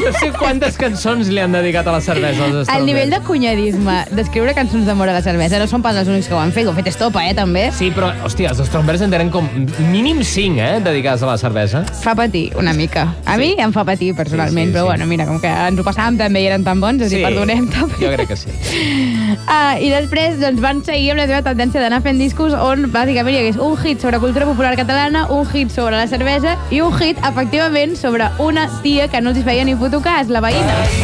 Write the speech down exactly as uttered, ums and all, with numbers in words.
No sé quantes cançons li han dedicat a la cervesa als El nivell de cunyadisme d'escriure cançons d'amor a la cervesa no són pas els únics que ho han fet, ho ha fet Estopa, eh, també. Sí, però, hòstia, els Strongbers en tenen com mínim cinc, eh, dedicats a la cervesa. Fa patir, una mica. A Sí. mi em fa patir, personalment, Sí, sí, però sí. bueno, mira, com que ens ho passàvem també i eren tan bons, els hi perdonem també. Jo crec que sí. Ah, I després doncs, van seguir amb la seva tendència d'anar fent discos on bàsicament hi hagués un hit sobre cultura popular catalana, un hit sobre la cervesa i un hit, efectivament, sobre una tia que no els feia ni puto cas, la veïna.